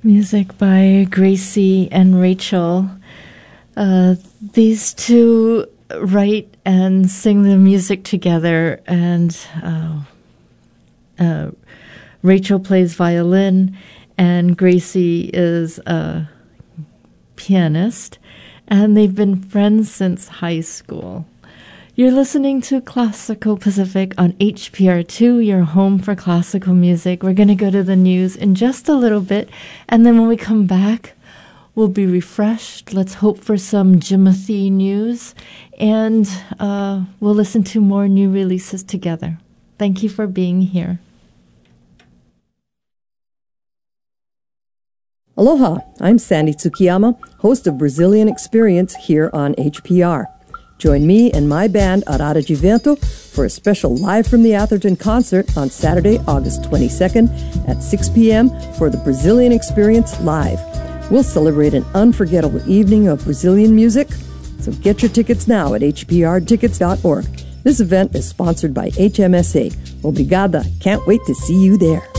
Music by Gracie and Rachel. These two write and sing the music together, and Rachel plays violin, and Gracie is a pianist, and they've been friends since high school. You're listening to Classical Pacific on HPR2, your home for classical music. We're going to go to the news in just a little bit, and then when we come back, we'll be refreshed. Let's hope for some Jimothy news, and we'll listen to more new releases together. Thank you for being here. Aloha, I'm Sandy Tsukiyama, host of Brazilian Experience here on HPR. Join me and my band Arara de Vento for a special Live from the Atherton concert on Saturday, August 22nd at 6 p.m. for the Brazilian Experience Live. We'll celebrate an unforgettable evening of Brazilian music, so get your tickets now at hprtickets.org. This event is sponsored by HMSA. Obrigada. Can't wait to see you there.